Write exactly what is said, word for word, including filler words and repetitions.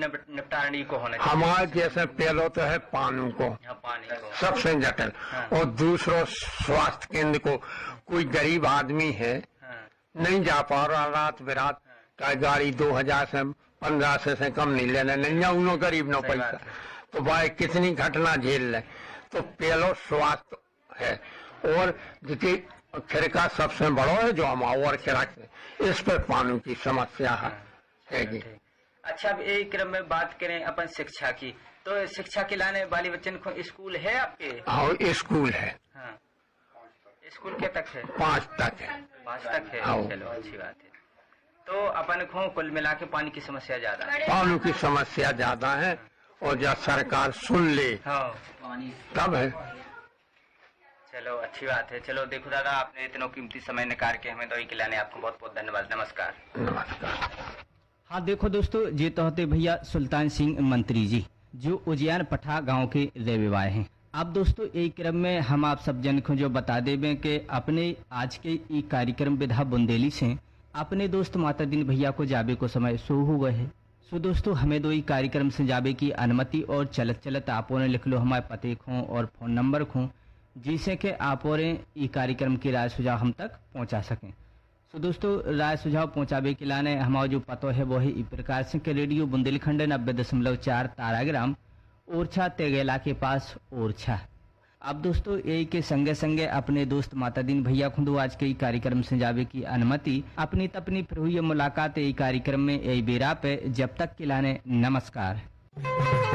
निप- निपटानी को होना चाहिए? हमारे जैसे पहले तो है पानी को, हाँ, पानी को। सबसे जटिल, हाँ। और दूसरा स्वास्थ्य केंद्र को। कोई गरीब आदमी है, हाँ, नहीं जा पा रहा रात बिरात, का गाड़ी दो हजार से पंद्रह सौ से कम नहीं लेना, नहीं उनो गरीब नो सही पैसा, बात है। तो भाई कितनी घटना झेल ले। तो पहलो स्वास्थ्य है, और जितनी खिड़का सबसे बड़ो है जो हम और खिड़क से, इस पर पानी की समस्या है, है कि। ठीक। अच्छा, अब एक क्रम में बात करें अपन शिक्षा की, तो शिक्षा के लाने वाली बच्चन को स्कूल है आपके? हाँ, स्कूल है, हाँ, स्कूल के तक है? पाँच तक है। पाँच तक है, हाँ। चलो अच्छी बात है। तो अपन को कुल मिला के पानी की समस्या ज्यादा है? पानी की समस्या ज्यादा है, और जब सरकार सुन ले हाँ, तब है। चलो अच्छी बात है। चलो देखो दादा, आपने इतना कीमती समय निकाल के हमें दवाई खिलाने, आपको बहुत बहुत धन्यवाद। नमस्कार। नमस्कार। हाँ देखो दोस्तों, ये तो होते भैया सुल्तान सिंह मंत्री जी, जो उजियान पठा गांव के रेवेवाए हैं। अब दोस्तों एक क्रम में हम आप सब जन को जो बता देवे कि अपने आज के ई कार्यक्रम विधा बुंदेली से अपने दोस्त माता दिन भैया को जाबे को समय सो हो गए है। सो दोस्तों हमें दो ई कार्यक्रम से जाबे की अनुमति, और चलत चलत आपो ने लिख लो हमारे पते खो और फोन नंबर खो, जिससे कि आपो ने ई कार्यक्रम की राय सुझाव हम तक पहुंचा सकें। तो दोस्तों राय सुझाव पहुंचावे के लाने हमारा जो पतो है वो है इस प्रकार से कि रेडियो बुंदेलखंड नब्बे दशमलव चार ताराग्राम ओरछा तेगेला के पास ओरछा। अब दोस्तों यही के संगे संगे अपने दोस्त माता दिन भैया खुदो आज के कार्यक्रम से जावे की अनुमति, अपनी तपनी फिर हुई मुलाकात यही कार्यक्रम में यही बेरा पे, जब तक के लाने नमस्कार।